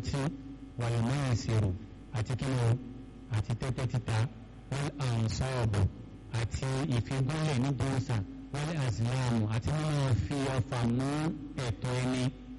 ọtí wal-maisiru àti kíni àti tẹ́tẹ́ títa wal-ansab àti ìfigúnlẹ̀ níbi òòṣà wal-azlamu àti mímọ́ fi ọfà mú ẹ̀tọ́ ẹni